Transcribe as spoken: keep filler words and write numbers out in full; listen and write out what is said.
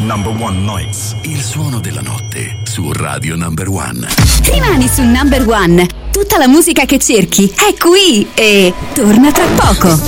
number one nights. Il suono della notte su Radio Number One. Rimani su Number One. Tutta la musica che cerchi è qui e torna tra poco.